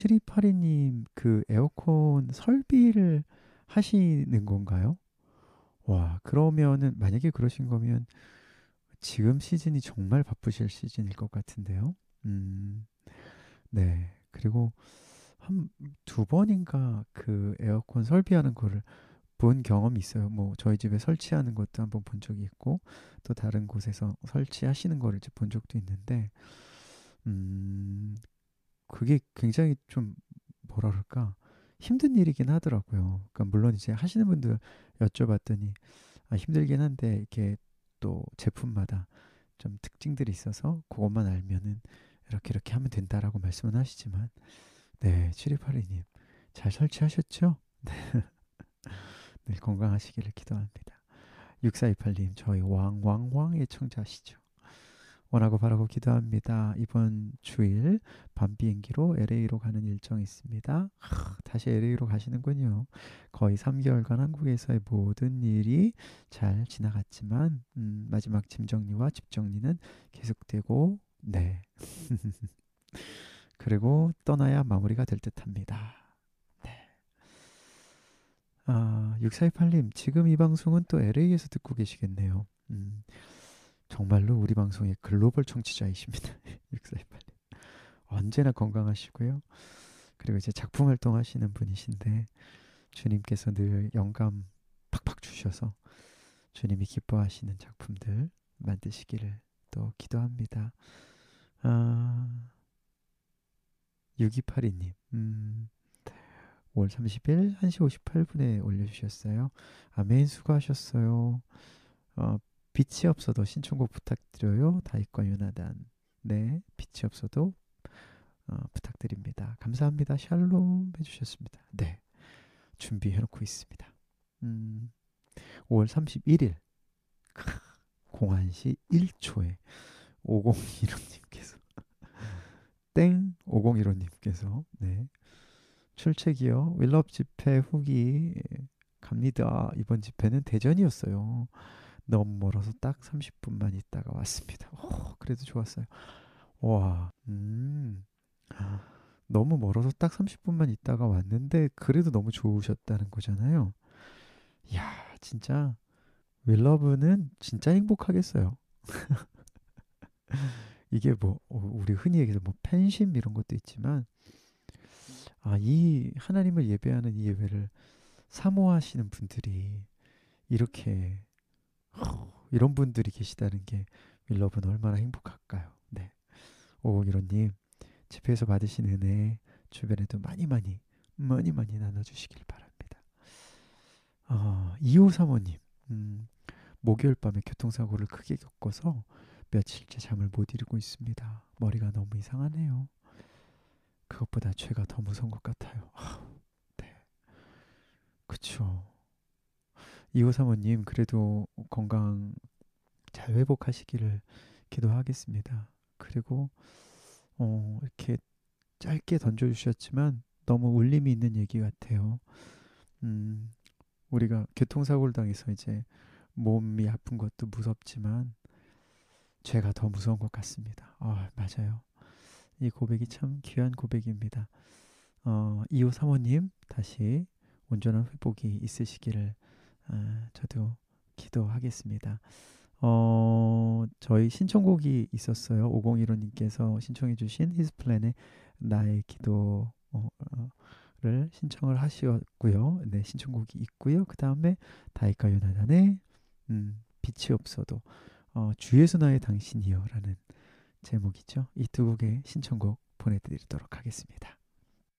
7282님 그 에어컨 설비를 하시는 건가요? 와, 그러면은 만약에 그러신 거면 지금 시즌이 정말 바쁘실 시즌일 것 같은데요. 음, 네. 그리고 한 두 번인가 그 에어컨 설비하는 거를 본 경험이 있어요. 뭐 저희 집에 설치하는 것도 한번 본 적이 있고 또 다른 곳에서 설치하시는 거를 이제 본 적도 있는데 음, 그게 굉장히 좀 뭐라 그럴까 힘든 일이긴 하더라고요. 그러니까 물론 이제 하시는 분들 여쭤봤더니 힘들긴 한데 이렇게 또 제품마다 좀 특징들이 있어서 그것만 알면은 이렇게 이렇게 하면 된다라고 말씀은 하시지만 네, 7282님 잘 설치하셨죠? 늘 건강하시기를 기도합니다. 6428님 저희 왕왕왕의 청자시죠. 원하고 바라고 기도합니다. 이번 주일 밤 비행기로 LA로 가는 일정이 있습니다. 다시 LA로 가시는군요. 거의 3개월간 한국에서의 모든 일이 잘 지나갔지만 마지막 짐 정리와 집 정리는 계속되고 네. 그리고 떠나야 마무리가 될 듯합니다. 네. 6428님 지금 이 방송은 또 LA에서 듣고 계시겠네요. 정말로 우리 방송의 글로벌 청취자이십니다. 6428님. 언제나 건강하시고요. 그리고 이제 작품 활동하시는 분이신데 주님께서 늘 영감 팍팍 주셔서 주님이 기뻐하시는 작품들 만드시기를 또 기도합니다. 아, 6282님. 5월 30일 1시 58분에 올려주셨어요. 아멘 수고하셨어요. 어, 빛이 없어도 신청곡 부탁드려요. 다윗과 요나단. 네, 빛이 없어도 부탁드립니다. 감사합니다. 샬롬 해주셨습니다. 네, 준비해놓고 있습니다. 음, 5월 31일 공안시 1초에 5015님께서 땡 5015님께서 네 출첵이요 윌럽 집회 후기 갑니다. 이번 집회는 대전이었어요. 너무 멀어서 딱 30분만 있다가 왔습니다. 그래도 좋았어요. 와, 너무 멀어서 딱 30분만 있다가 왔는데 그래도 너무 좋으셨다는 거잖아요. 이야, 진짜 윌러브는 진짜 행복하겠어요. 이게 뭐 우리 흔히 얘기해서 뭐 팬심 이런 것도 있지만 이 하나님을 예배하는 이 예배를 사모하시는 분들이 이렇게 이런 분들이 계시다는 게 윌러브는 얼마나 행복할까요? 네. 오이로님 집회에서 받으신 은혜 주변에도 많이 많이 많이 많이 나눠주시길 바랍니다. 2535님 목요일 밤에 교통사고를 크게 겪어서 며칠째 잠을 못 이루고 있습니다. 머리가 너무 이상하네요. 그것보다 죄가 더 무서운 것 같아요. 네, 그쵸. 2535님 그래도 건강 잘 회복하시기를 기도하겠습니다. 그리고 이렇게 짧게 던져주셨지만 너무 울림이 있는 얘기 같아요. 음, 우리가 교통사고를 당해서 이제 몸이 아픈 것도 무섭지만 죄가 더 무서운 것 같습니다. 맞아요. 이 고백이 참 귀한 고백입니다. 2535님 다시 온전한 회복이 있으시기를 저도 기도하겠습니다. 저희 신청곡이 있었어요. 5015님께서 신청해 주신 히스플랜의 나의 기도를 신청을 하셨고요. 네, 신청곡이 있고요. 그 다음에 다이카 요나단의 빛이 없어도 주예수 나의 당신이여 라는 제목이죠. 이 두 곡의 신청곡 보내드리도록 하겠습니다.